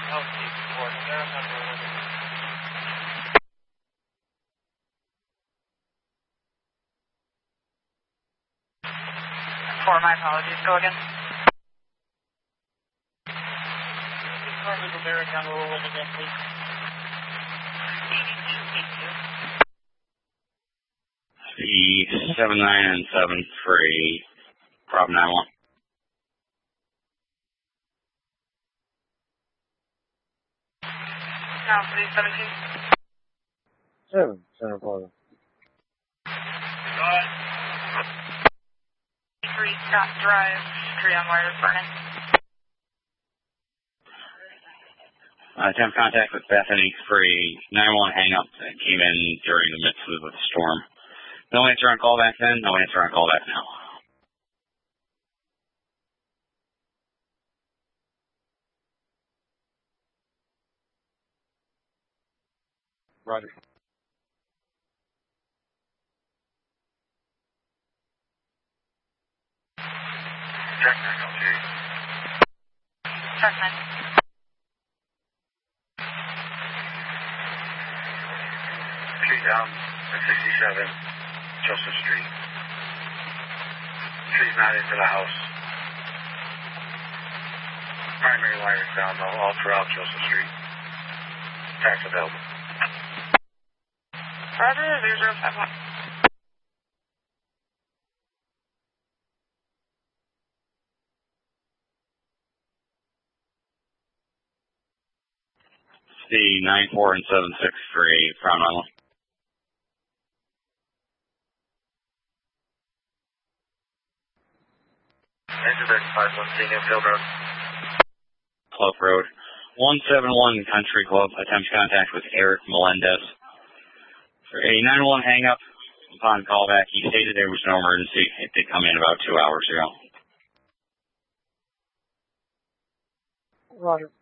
For my apologies. Go again. C79 and 73, Prop 91. Now, please, 17. 7, Center Plaza. 3 Scott Drive, tree on wire is burning. Attempt contact with Bethany Free. 911 hang up that came in during the midst of the storm. No answer on callback then, no answer on callback now. Roger. Check 902. Check 9. Tree down at 67 Joseph Street. Tree's not into the house. Primary wire is down though, all throughout Joseph Street. Tax available. Roger, 0051. C94 and 763, Crown Island. Engine 35, 1 Field Road. Club Road. 171 Country Club. Attempts contact with Eric Melendez. For a 911 hang up, upon callback, he stated there was no emergency. It did come in about 2 hours ago. Roger.